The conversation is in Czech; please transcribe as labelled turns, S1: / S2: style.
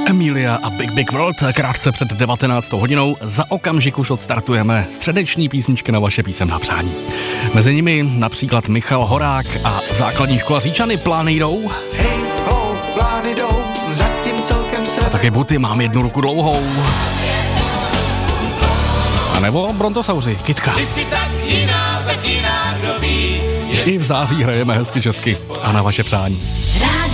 S1: Emilia a Big Big World krátce před 19. hodinou. Za okamžik už odstartujeme středeční písničky na vaše písemná přání. Mezi nimi například Michal Horák a základní škola Říčany. Plány jdou.
S2: Hej, ho, plány jdou, zatím celkem
S1: A taky Buty, mám jednu ruku dlouhou. A nebo Brontosauři, Kytka.
S3: Ty jsi tak jiná, kdo ví.
S1: I v září hrajeme hezky česky a na vaše přání.